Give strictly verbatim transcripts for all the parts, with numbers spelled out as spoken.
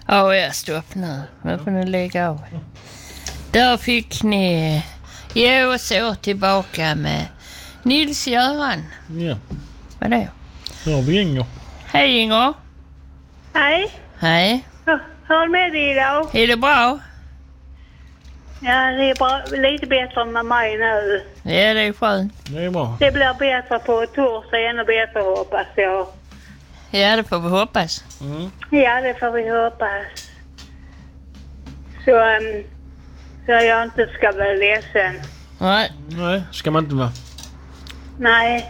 Ja, jag stopp nu. Nu får ni lägga av. Där fick ni ge oss år tillbaka med Nils-Göran. Ja. Vad är det? Då har vi Inger. Hej Inger. Hej. Hej. Hur är med dig idag? Är det bra? Ja, det är bra. Lite bättre med mig nu. Ja, det är skönt. Det är bra. Det blir bättre på torsdag, ännu bättre hoppas jag. Ja, det får vi hoppas. Mm. Ja, det får vi hoppas. Så, um, så jag inte ska vara ledsen. Nej. Nej, ska man inte vara. Nej.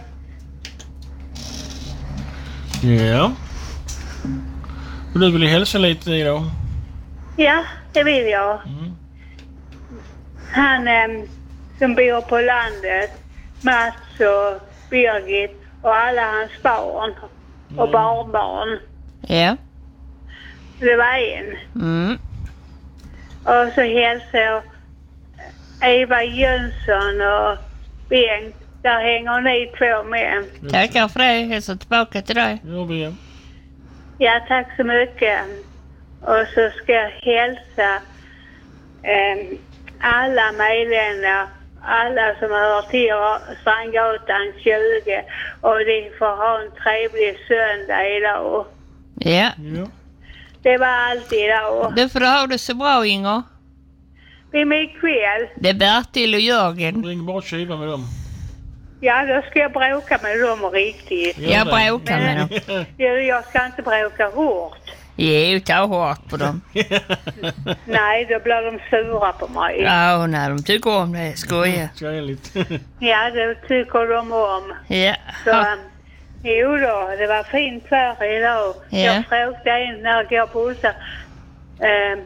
Ja. Och du vill hälsa lite idag? Ja, det vill jag. Mm. Han um, som bor på landet, Mats och Birgit och alla hans barn och barnbarn. Ja. Det var en. Mm. Och så hälsar jag Eva Jönsson och Bengt. Där hänger ni två med. Tackar för det. Hälsa tillbaka till dig. Ja, vi är. Ja, tack så mycket. Och så ska jag hälsa eh, alla medlemmar, alla som hör till Strandgatan tjugo. Och de får ha en trevlig söndag idag. Ja. Ja. Det var allt idag. Du får ha det så bra, Inger. Vem är ikväll? Det är Bertil och Jörgen. Ring bara och kiva med dem. Ja, då ska jag bråka med dem riktigt. Gör Jag det. bråkar med dem. Jag, jag ska inte bråka hårt. Jo, ta hårt på dem. Nej, då blir de sura på mig. Ja, när de tycker om det. Skoja. Skoja lite. Ja, det tycker de om. Ja. Så, um, jo då, det var fint väder idag. Ja. Jag frågade en när jag går på bussen. Eh,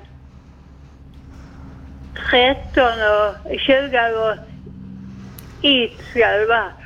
tretton och tjugo och ett ska det vara.